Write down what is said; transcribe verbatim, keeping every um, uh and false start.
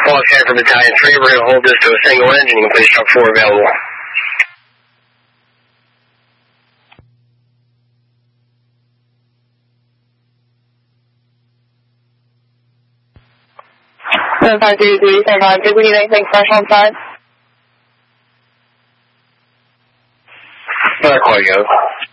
Fox Hanford Battalion three. We're going to hold this to a single engine. You can please truck four available. five three three, seven five, did we need anything fresh on side? Not quite yet.